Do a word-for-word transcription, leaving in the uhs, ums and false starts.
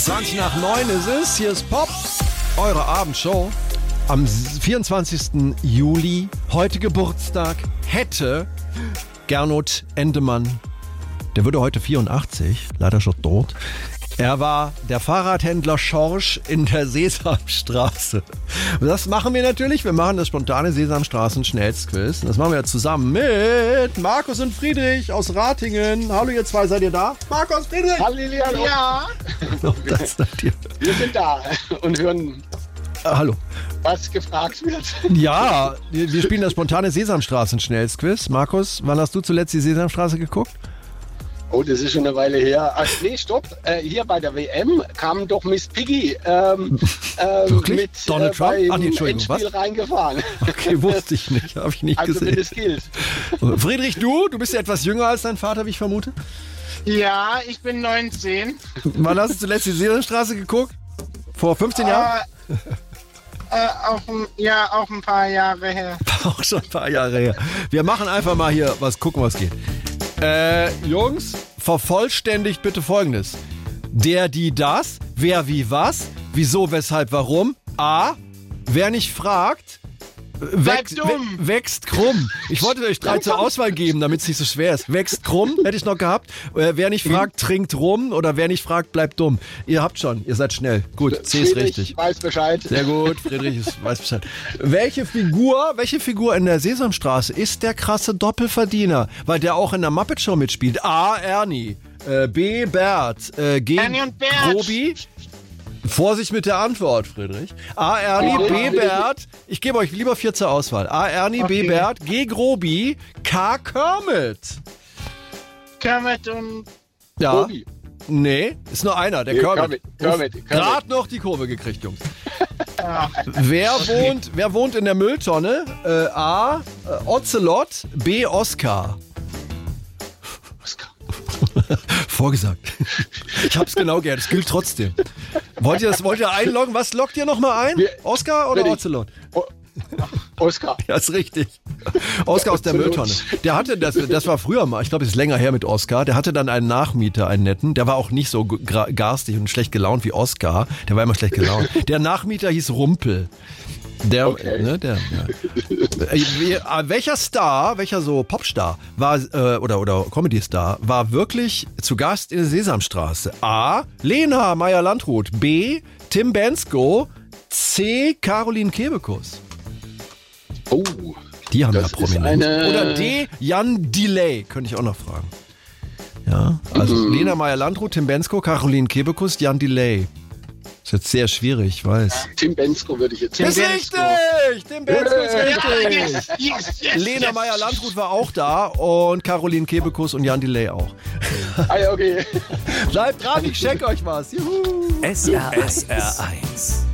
zwanzig nach neun ist es. Hier ist Pop, eure Abendshow. Am vierundzwanzigsten Juli, heute Geburtstag, hätte Gernot Endemann, der würde heute vierundachtzig, leider schon tot. Er war der Fahrradhändler Schorsch in der Sesamstraße. Das machen wir natürlich. Wir machen das spontane Sesamstraßen-Schnellstquiz. Das machen wir zusammen mit Markus und Friedrich aus Ratingen. Hallo ihr zwei, seid ihr da? Markus, Friedrich! Hallo Lilian, ja! Das seid ihr. Wir sind da und hören, äh, hallo. was gefragt wird. Ja, wir wir spielen das spontane Sesamstraßen-Schnellstquiz. Markus, wann hast du zuletzt die Sesamstraße geguckt? Oh, das ist schon eine Weile her. Ach, nee, stopp. Äh, hier bei der W M kam doch Miss Piggy ähm, ähm, Wirklich? mit Donald äh, Trump? beim Ach nee, Entschuldigung, Endspiel was? reingefahren. Okay, wusste ich nicht. Habe ich nicht Also wenn gesehen. es gilt. Friedrich, du? Du bist ja etwas jünger als dein Vater, wie ich vermute. Ja, ich bin neunzehn. Wann hast du zuletzt die Sesamstraße geguckt? Vor fünfzehn Jahren? Äh, äh, auch, ein- ja, auch ein paar Jahre her. Auch schon ein paar Jahre her. Wir machen einfach mal hier was, gucken, was geht. Äh, Jungs, vervollständigt bitte Folgendes. Der, die, das, wer, wie, was, wieso, weshalb, warum. A, wer nicht fragt, wächst, Bleibt dumm. wä- wächst krumm. Ich wollte euch drei zur Auswahl geben, damit es nicht so schwer ist. Wächst krumm, hätte ich noch gehabt. Äh, wer nicht fragt, trinkt rum. Oder wer nicht fragt, bleibt dumm. Ihr habt schon, ihr seid schnell. Gut, C ist Friedrich richtig. weiß Bescheid. Sehr gut, Friedrich ist, weiß Bescheid. Welche Figur, welche Figur in der Sesamstraße ist der krasse Doppelverdiener? Weil der auch in der Muppet Show mitspielt. A. Ernie, äh, B. Bert, äh, G. Ernie und Bert. Grobi. Vorsicht mit der Antwort, Friedrich. A. Ernie, B. Bert. Ich gebe euch lieber vier zur Auswahl. A. Ernie, B. Okay. Bert, G. Grobi, K. Kermit. Kermit und Ja. Grobi. Nee, ist nur einer, der Nee, Kermit. Kermit, Kermit, Kermit. Gerade noch die Kurve gekriegt, Jungs. Wer wohnt, wer wohnt in der Mülltonne? Äh, A. Äh, Ocelot, B. Oscar. Oscar. Vorgesagt. Ich hab's genau gehört, es gilt trotzdem. Wollt ihr das, wollt ihr einloggen? Was loggt ihr nochmal ein? Wir- Oscar oder Friedrich. Ocelot? O Oscar. Ja, ist richtig. Oscar aus der Ocelot. Mülltonne. Der hatte, das, das war früher mal, ich glaube, es ist länger her mit Oscar. Der hatte dann einen Nachmieter, einen netten. Der war auch nicht so gra- garstig und schlecht gelaunt wie Oscar. Der war immer schlecht gelaunt. Der Nachmieter hieß Rumpel. Der, Okay. ne, der, ja. Äh, wie- äh, welcher Star, welcher so Popstar war, äh, oder, oder Comedy-Star, war wirklich zu Gast in der Sesamstraße? A. Lena Meyer-Landrut. B. Tim Bensko. C. Caroline Kebekus. Oh. Die haben Das ja ist Prominenz. eine- Oder D. Jan Delay, könnte ich auch noch fragen. Ja, also Mhm. Lena Meyer-Landrut, Tim Bensko, Caroline Kebekus, Jan Delay. Ist jetzt sehr schwierig, ich weiß. Tim Bensko würde ich jetzt Ist sagen. richtig! Tim Bensko ist richtig! Yes, yes, yes, Lena yes. Meyer-Landrut war auch da und Caroline Kebekus und Jan Delay auch. Ah, ja, okay. Bleibt dran, ich check euch was. Juhu! S R S R eins.